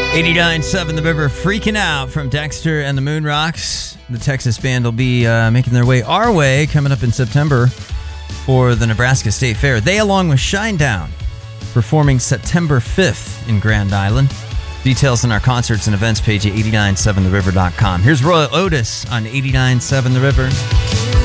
89.7 The River, Freaking Out from Dexter and the Moon Rocks. The Texas band will be making their way our way coming up in September for the Nebraska State Fair. They, along with Shinedown, performing September 5th in Grand Island. Details on our concerts and events page at 897theriver.com. Here's Royal Otis on 89.7 The River.